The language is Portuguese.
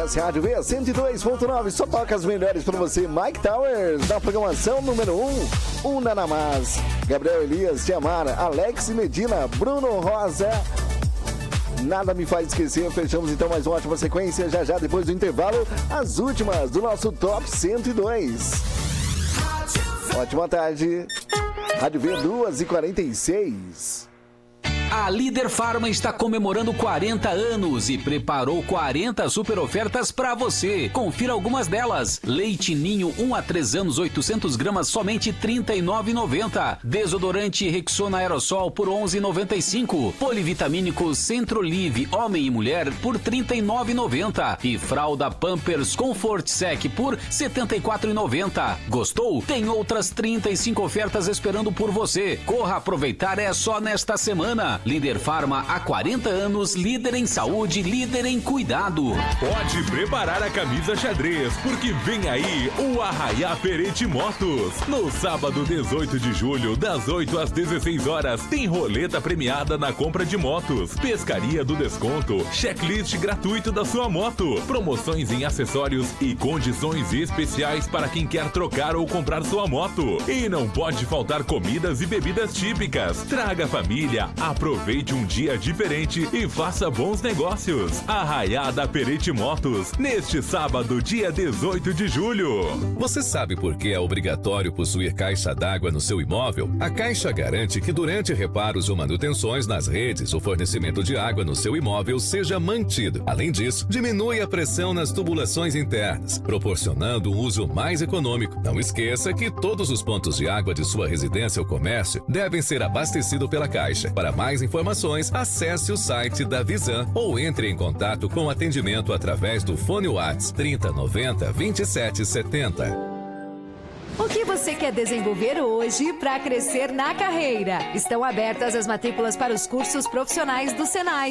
RS Rádio V 102.9. Só toca as melhores pra você. Mike Towers, da programação número 1. Una Namaz. Gabriel Elias, Tiamara, Alex Medina, Bruno Rosa. Nada me faz esquecer. Fechamos então mais uma ótima sequência. Já depois do intervalo, as últimas do nosso Top 102. Ótima tarde. Rádio V 2h46. A Líder Farma está comemorando 40 anos e preparou 40 super ofertas para você. Confira algumas delas. Leite Ninho 1 a 3 anos, 800 gramas, somente R$ 39,90. Desodorante Rexona Aerosol por R$ 11,95. Polivitamínico Centrolive Homem e Mulher por R$ 39,90. E fralda Pampers Comfort Sec por R$ 74,90. Gostou? Tem outras 35 ofertas esperando por você. Corra aproveitar, é só nesta semana. Líder Farma há 40 anos, líder em saúde, líder em cuidado. Pode preparar a camisa xadrez, porque vem aí o Arraiá Ferete Motos. No sábado 18 de julho, das 8 às 16 horas, tem roleta premiada na compra de motos, pescaria do desconto, checklist gratuito da sua moto, promoções em acessórios e condições especiais para quem quer trocar ou comprar sua moto. E não pode faltar comidas e bebidas típicas. Traga a família, aproveite um dia diferente e faça bons negócios. Arraiada Perete Motos, neste sábado, dia 18 de julho. Você sabe por que é obrigatório possuir caixa d'água no seu imóvel? A Caixa garante que durante reparos ou manutenções nas redes, o fornecimento de água no seu imóvel seja mantido. Além disso, diminui a pressão nas tubulações internas, proporcionando um uso mais econômico. Não esqueça que todos os pontos de água de sua residência ou comércio devem ser abastecidos pela Caixa. Para mais informações, acesse o site da Visan ou entre em contato com o atendimento através do fone WhatsApp 3090 2770. O que você quer desenvolver hoje para crescer na carreira? Estão abertas as matrículas para os cursos profissionais do Senai.